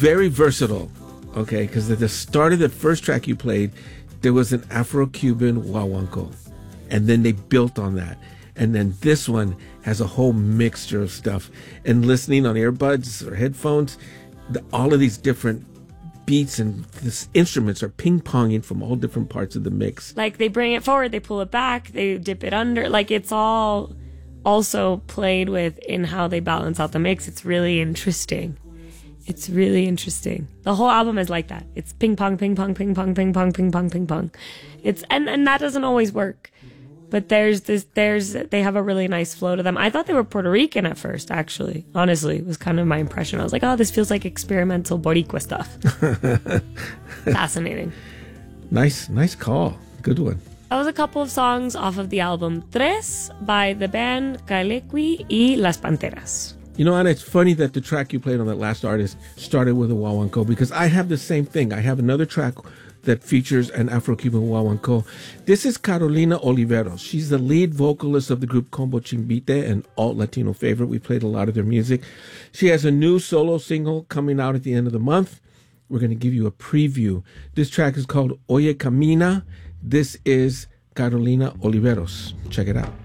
very versatile, okay, because at the start of the first track you played, there was an Afro-Cuban guaguancó, and then they built on that. And then this one has a whole mixture of stuff. And listening on earbuds or headphones, all of these different beats and instruments are ping-ponging from all different parts of the mix. Like, they bring it forward, they pull it back, they dip it under. Like, it's all also played with in how they balance out the mix. It's really interesting. It's really interesting. The whole album is like that. It's ping pong, ping pong, ping pong, ping pong, ping pong, ping pong. It's and that doesn't always work. But they have a really nice flow to them. I thought they were Puerto Rican at first, actually. Honestly, it was kind of my impression. I was like, oh, this feels like experimental Boricua stuff. Fascinating. Nice call. Good one. That was a couple of songs off of the album Tres by the band Cailequi y Las Panteras. You know, Anna, it's funny that the track you played on that last artist started with a guaguancó, because I have the same thing. I have another track that features an Afro-Cuban guaguancó. This is Carolina Oliveros. She's the lead vocalist of the group Combo Chimbite, an alt-Latino favorite. We played a lot of their music. She has a new solo single coming out at the end of the month. We're going to give you a preview. This track is called Oye Camina. This is Carolina Oliveros. Check it out.